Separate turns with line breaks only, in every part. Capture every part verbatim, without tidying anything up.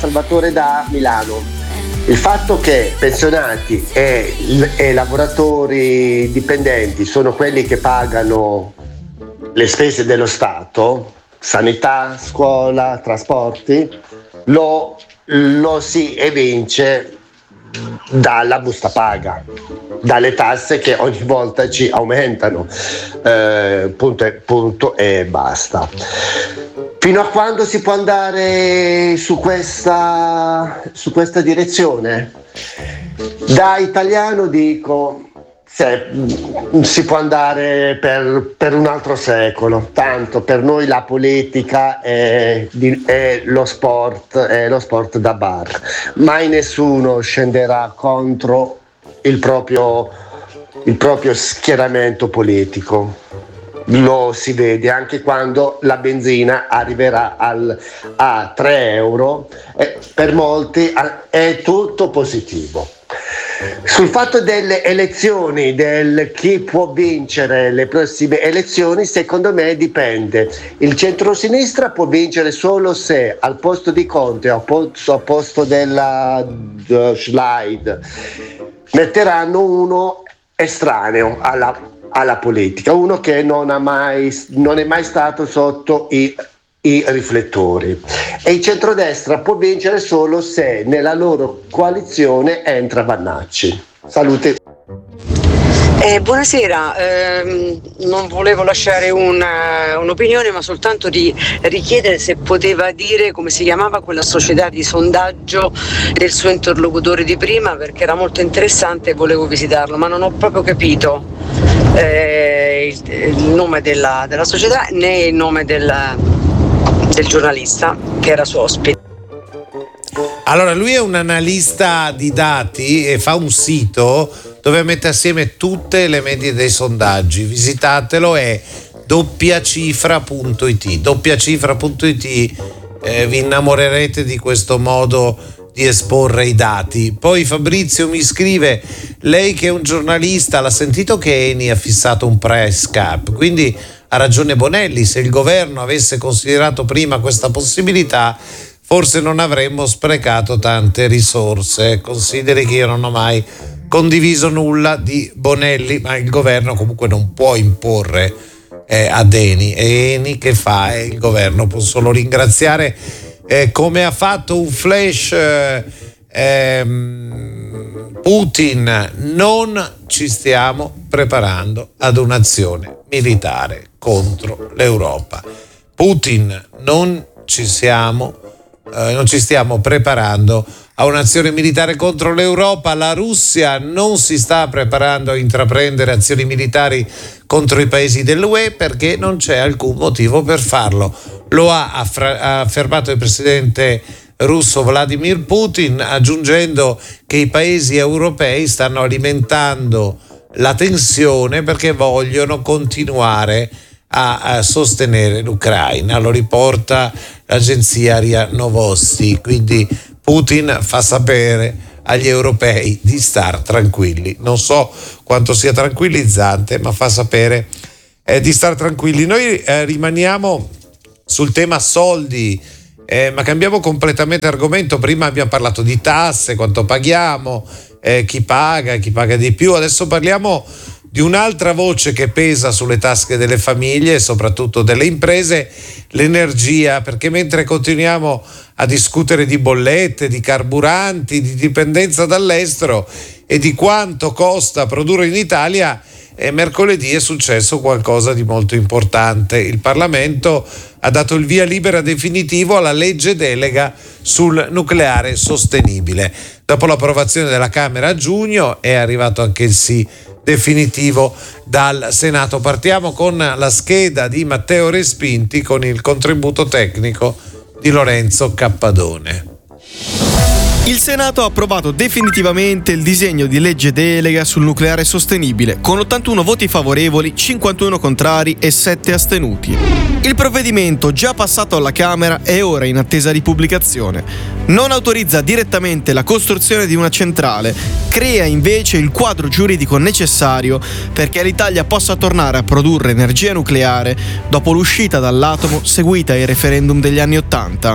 Salvatore da Milano. Il fatto che pensionati e, e lavoratori dipendenti sono quelli che pagano le spese dello Stato, sanità, scuola, trasporti, lo, lo si evince dalla busta paga, dalle tasse che ogni volta ci aumentano, eh, punto, e, punto e basta. Fino a quando si può andare su questa, su questa direzione? Da italiano dico se, si può andare per, per un altro secolo, tanto per noi la politica è, è, lo sport, è lo sport da bar, mai nessuno scenderà contro il proprio, il proprio schieramento politico. Lo si vede anche quando la benzina arriverà al, a tre euro, e per molti è tutto positivo. Sul fatto delle elezioni, del chi può vincere le prossime elezioni, secondo me dipende. Il centrosinistra può vincere solo se al posto di Conte o al posto della Schleid metteranno uno estraneo alla alla politica, uno che non ha mai non è mai stato sotto i, i riflettori. E il centrodestra può vincere solo se nella loro coalizione entra Vannacci. Salute.
Eh, buonasera, eh, non volevo lasciare una, un'opinione, ma soltanto di richiedere se poteva dire come si chiamava quella società di sondaggio del suo interlocutore di prima, perché era molto interessante e volevo visitarlo, ma non ho proprio capito eh, il, il nome della, della società né il nome del, del giornalista che era suo ospite.
Allora, lui è un analista di dati e fa un sito dove mette assieme tutte le medie dei sondaggi. Visitatelo, è doppiacifra punto it. doppiacifra punto it, eh, vi innamorerete di questo modo di esporre i dati. Poi Fabrizio mi scrive: lei che è un giornalista, l'ha sentito che Eni ha fissato un price cap, quindi ha ragione Bonelli, se il governo avesse considerato prima questa possibilità forse non avremmo sprecato tante risorse. Consideri che io non ho mai condiviso nulla di Bonelli, ma il governo comunque non può imporre eh, ad Eni, e Eni che fa? E il governo può solo ringraziare, eh, come ha fatto un flash eh, ehm, Putin. Non ci stiamo preparando ad un'azione militare contro l'Europa. Putin, non ci siamo eh, non ci stiamo preparando a un'azione militare contro l'Europa. La Russia non si sta preparando a intraprendere azioni militari contro i paesi dell'U E perché non c'è alcun motivo per farlo. Lo ha affra- affermato il presidente russo Vladimir Putin, aggiungendo che i paesi europei stanno alimentando la tensione perché vogliono continuare a, a sostenere l'Ucraina. Lo riporta l'agenzia R I A Novosti. Quindi Putin fa sapere agli europei di star tranquilli. Non so quanto sia tranquillizzante, ma fa sapere eh, di star tranquilli. Noi eh, rimaniamo sul tema soldi, eh, ma cambiamo completamente argomento. Prima abbiamo parlato di tasse, quanto paghiamo, eh, chi paga, chi paga di più. Adesso parliamo di un'altra voce che pesa sulle tasche delle famiglie e soprattutto delle imprese, l'energia, perché mentre continuiamo a discutere di bollette, di carburanti, di dipendenza dall'estero e di quanto costa produrre in Italia, eh, mercoledì è successo qualcosa di molto importante. Il Parlamento ha dato il via libera definitivo alla legge delega sul nucleare sostenibile. Dopo l'approvazione della Camera a giugno è arrivato anche il sì definitivo dal Senato. Partiamo con la scheda di Matteo Respinti con il contributo tecnico di Lorenzo Cappadone.
Il Senato ha approvato definitivamente il disegno di legge delega sul nucleare sostenibile, con ottantuno voti favorevoli, cinquantuno contrari e sette astenuti. Il provvedimento, già passato alla Camera, è ora in attesa di pubblicazione. Non autorizza direttamente la costruzione di una centrale, crea invece il quadro giuridico necessario perché l'Italia possa tornare a produrre energia nucleare dopo l'uscita dall'atomo seguita ai referendum degli anni Ottanta.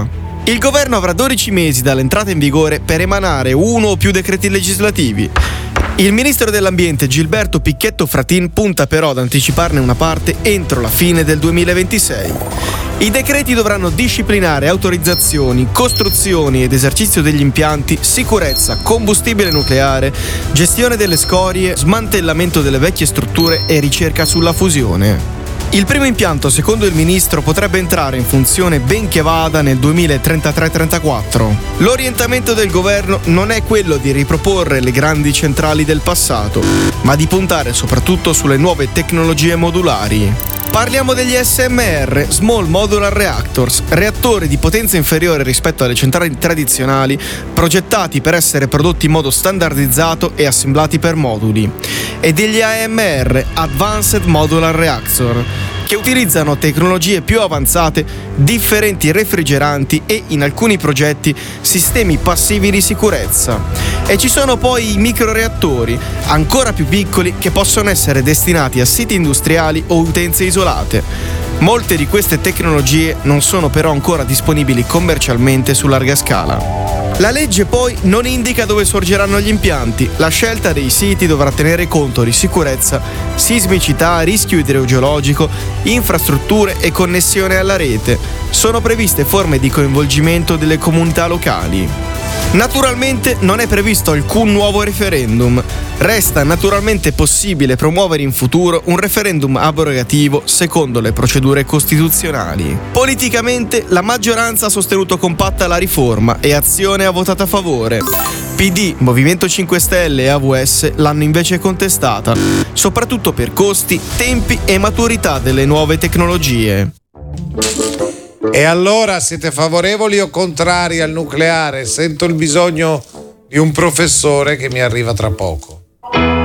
Il governo avrà dodici mesi dall'entrata in vigore per emanare uno o più decreti legislativi. Il ministro dell'Ambiente Gilberto Picchetto Fratin punta però ad anticiparne una parte entro la fine del duemilaventisei. I decreti dovranno disciplinare autorizzazioni, costruzioni ed esercizio degli impianti, sicurezza, combustibile nucleare, gestione delle scorie, smantellamento delle vecchie strutture e ricerca sulla fusione. Il primo impianto, secondo il ministro, potrebbe entrare in funzione ben che vada nel duemilatrentatré trentaquattro. L'orientamento del governo non è quello di riproporre le grandi centrali del passato, ma di puntare soprattutto sulle nuove tecnologie modulari. Parliamo degli S M R, Small Modular Reactors, reattori di potenza inferiore rispetto alle centrali tradizionali, progettati per essere prodotti in modo standardizzato e assemblati per moduli, e degli A M R, Advanced Modular Reactor, che utilizzano tecnologie più avanzate, differenti refrigeranti e, in alcuni progetti, sistemi passivi di sicurezza. E ci sono poi i microreattori, ancora più piccoli, che possono essere destinati a siti industriali o utenze isolate. Molte di queste tecnologie non sono però ancora disponibili commercialmente su larga scala. La legge poi non indica dove sorgeranno gli impianti. La scelta dei siti dovrà tenere conto di sicurezza, sismicità, rischio idrogeologico, infrastrutture e connessione alla rete. Sono previste forme di coinvolgimento delle comunità locali. Naturalmente non è previsto alcun nuovo referendum. Resta naturalmente possibile promuovere in futuro un referendum abrogativo secondo le procedure costituzionali. Politicamente la maggioranza ha sostenuto compatta la riforma e Azione ha votato a favore. P D, Movimento cinque Stelle e A V S l'hanno invece contestata, soprattutto per costi, tempi e maturità delle nuove tecnologie.
E allora siete favorevoli o contrari al nucleare? Sento il bisogno di un professore che mi arriva tra poco.